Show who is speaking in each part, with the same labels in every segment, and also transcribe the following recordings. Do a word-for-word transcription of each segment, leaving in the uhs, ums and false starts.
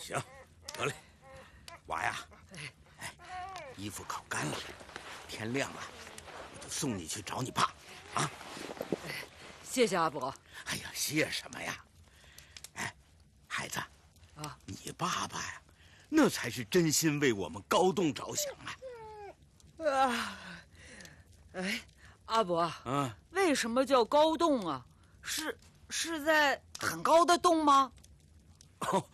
Speaker 1: 行，得嘞，娃呀，哎，衣服烤干了，天亮了，我就送你去找你爸，啊！
Speaker 2: 谢谢阿伯。
Speaker 1: 哎呀，谢什么呀？哎，孩子，啊，你爸爸呀，那才是真心为我们高栋着想啊！
Speaker 2: 啊，哎，阿伯，
Speaker 1: 嗯，
Speaker 2: 为什么叫高洞啊？是是在很高的洞吗？
Speaker 1: 哦，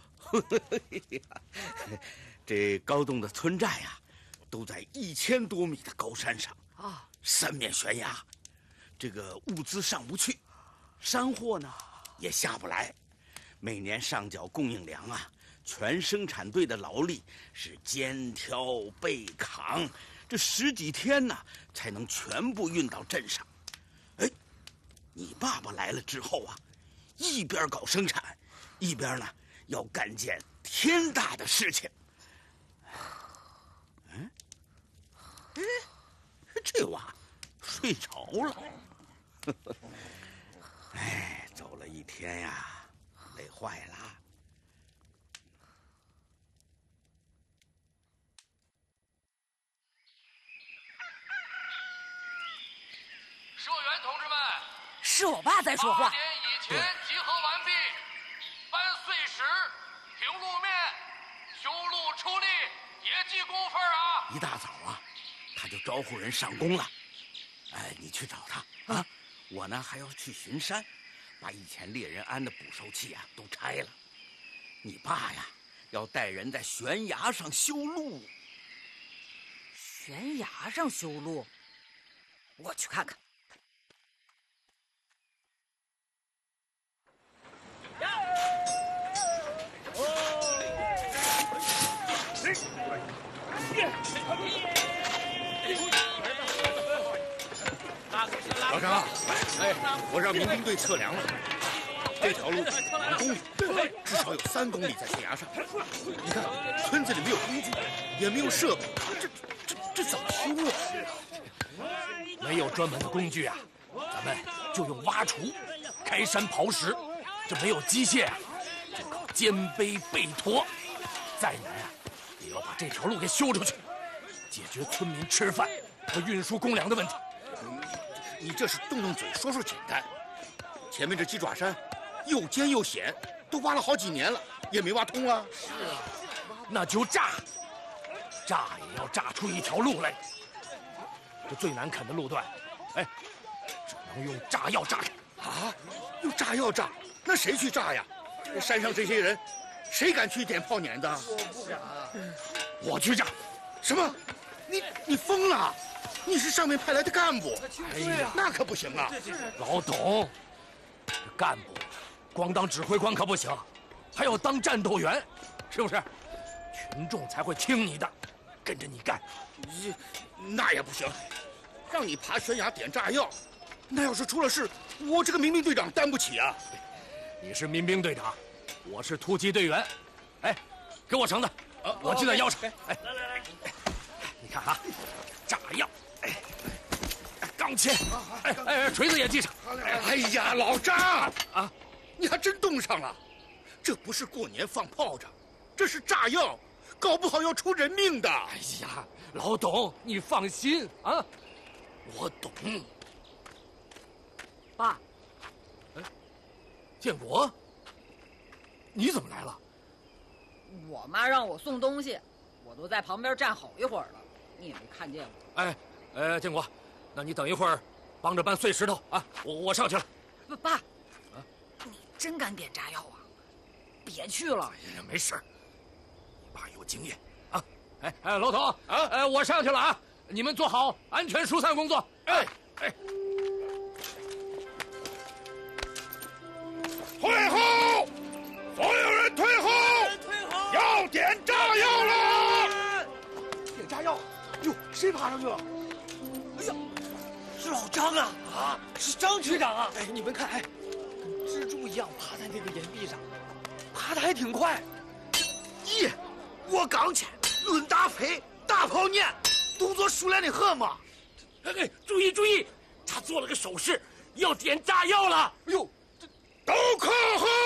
Speaker 1: 这高洞的村寨呀，都在一千多米的高山上啊，三面悬崖，这个物资上不去，山货呢也下不来，每年上缴供应粮啊，全生产队的劳力是肩挑背扛，这十几天呢才能全部运到镇上。哎，你爸爸来了之后啊，一边搞生产，一边呢要干件天大的事情。嗯，哎，这娃睡着了。哎，走了一天呀，累坏了。
Speaker 3: 社员同志们，
Speaker 2: 是我爸在说话。
Speaker 3: 八点以前集合完毕，搬碎石、平路面、修路出力，也记工分啊！
Speaker 1: 一大早啊，他就招呼人上工了。哎，你去找他啊！我呢还要去巡山，把以前猎人安的捕兽器啊都拆了。你爸呀，要带人在悬崖上修路。
Speaker 2: 悬崖上修路，我去看看。
Speaker 4: 老张啊，哎，我让民兵队测量了，这条路五公里，至少有三公里在悬崖上。你看，村子里没有工具，也没有设备，这这这怎么修啊？
Speaker 5: 没有专门的工具啊，咱们就用挖锄、开山刨石。这没有机械啊，就靠肩背背驮。再难啊，也要把这条路给修出去，解决村民吃饭和运输公粮的问题。
Speaker 4: 你这是动动嘴说说简单，前面这鸡爪山又尖又险，都挖了好几年了，也没挖通啊。
Speaker 5: 是啊，那就炸，炸也要炸出一条路来。这最难啃的路段，哎，只能用炸药炸开。
Speaker 4: 啊，用炸药炸？那谁去炸呀？山上这些人，谁敢去点炮碾的？
Speaker 5: 我不敢，我去炸。
Speaker 4: 什么？你你疯了？你是上面派来的干部，
Speaker 5: 哎呀，
Speaker 4: 那可不行啊！
Speaker 5: 老董，干部光当指挥官可不行，还要当战斗员，是不是？群众才会听你的，跟着你干。
Speaker 4: 你那也不行，让你爬悬崖点炸药，那要是出了事，我这个民兵队长担不起啊！
Speaker 5: 你是民兵队长，我是突击队员。哎，给我绳子，我系在腰上。哎，来来来，你看啊，炸药。钢钎，哎哎，锤子也系上。
Speaker 4: 哎呀，老张啊，你还真冻上了。这不是过年放炮仗，这是炸药，搞不好要出人命的。
Speaker 5: 哎呀，老董，你放心啊，我懂。
Speaker 2: 爸，
Speaker 5: 哎，建国，你怎么来了？
Speaker 2: 我妈让我送东西，我都在旁边站好一会儿了，你也没看见我。
Speaker 5: 哎，呃，建国。那你等一会儿，帮着搬碎石头啊！我我上去了。
Speaker 2: 不，爸，啊，你真敢点炸药啊？别去了。
Speaker 5: 哎呀，没事，你爸有经验啊！哎哎，老董啊，哎，我上去了啊！你们做好安全疏散工作。哎哎，
Speaker 4: 退后！所有人退后！
Speaker 2: 退后！
Speaker 4: 要点炸药了！
Speaker 5: 点炸药！哟，谁爬上去了？
Speaker 6: 哎呀！是老张啊！啊，是张局长啊！哎，你们看，哎，蜘蛛一样爬在那个岩壁上，爬得还挺快。
Speaker 4: 咦，我刚去，论打飞，大炮念，动作熟练的很嘛。
Speaker 6: 哎哎，注意注意，他做了个手势，要点炸药了。
Speaker 4: 哎呦，都靠后！